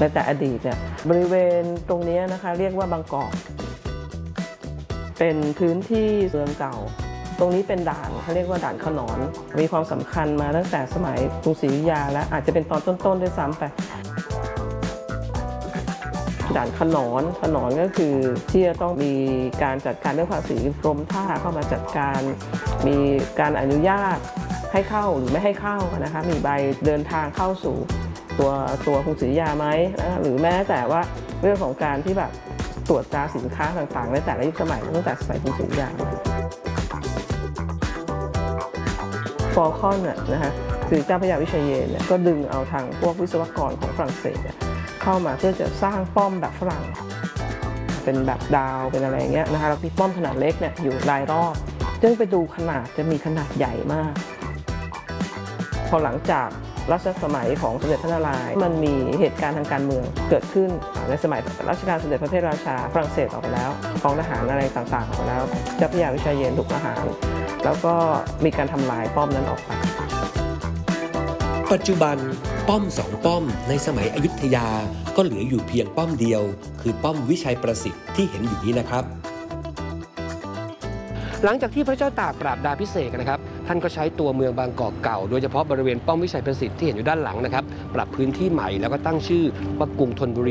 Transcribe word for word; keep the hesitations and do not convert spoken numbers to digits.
ในแต่อดีตเนี่ยบริเวณตรงนี้นะคะเรียกว่าบางกอกเป็นพื้นที่เมืองเก่าตรงนี้เป็นด่านเขาเรียกว่าด่านขนอนมีความสำคัญมาตั้งแต่สมัยกรุงศรีอยุธยาและอาจจะเป็นตอนต้นๆด้วยซ้ำไปด่านขนอนขนอนก็คือที่จะต้องมีการจัดการเรื่องภาษีกรมท่าเข้ามาจัดการมีการอนุญาตให้เข้าหรือไม่ให้เข้านะคะมีใบเดินทางเข้าสู่ตัวตัวกรุงศรีอยุธยาไหมนะหรือแม้แต่ว่าเรื่องของการที่แบบตรวจตราสินค้าต่างๆในแต่ละยุคสมัยตั้งแต่สมัยกรุงศรีอยุธยาฟอลคอนนะคะคือเจ้าพระยาวิเชียรเยนเนี่ยก็ดึงเอาทางพวกวิศวกรของฝรั่งเศสเข้ามาเพื่อจะสร้างป้อมแบบฝรั่งเป็นแบบดาวเป็นอะไรเงี้ยนะคะแล้วมีป้อมขนาดเล็กเนี่ยอยู่รายรอบซึ่งไปดูขนาดจะมีขนาดใหญ่มากพอหลังจากรัชสมัยของสมเด็จพระนารายณ์มันมีเหตุการณ์ทางการเมืองเกิดขึ้นในสมัยรัชกาลสมเด็จพระเทพราชาฝรั่งเศสออกไปแล้วกองทหารอะไรต่างๆออกไปแล้วเจ้าพระยาวิเชียรเยนถูกประหารแล้วก็มีการทำลายป้อมนั้นออกไปปัจจุบันป้อมสองป้อมในสมัยอยุธยาก็เหลืออยู่เพียงป้อมเดียวคือป้อมวิชัยประสิทธิ์ที่เห็นอยู่นี้นะครับหลังจากที่พระเจ้าตากปราบดาภิเษกนะครับท่านก็ใช้ตัวเมืองบางกอกเก่าโดยเฉพาะบริเวณป้อมวิชัยประสิทธิ์ที่เห็นอยู่ด้านหลังนะครับปรับพื้นที่ใหม่แล้วก็ตั้งชื่อว่ากรุงธนบุรี